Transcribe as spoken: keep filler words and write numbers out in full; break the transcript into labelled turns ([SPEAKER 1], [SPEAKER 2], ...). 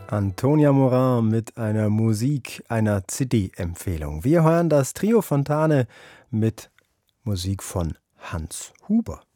[SPEAKER 1] Antonia Morin mit einer Musik, einer C D-Empfehlung. Wir hören das Trio Fontane mit Musik von Hans Huber.